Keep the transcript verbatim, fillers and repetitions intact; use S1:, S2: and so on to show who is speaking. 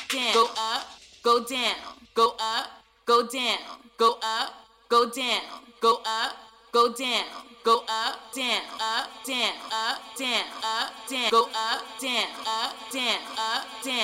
S1: down, go up, go down, go up, go down, go up, go down, go up, go down, go up, down, up, down, up, down, up, down, go up, down, up, down, up, down.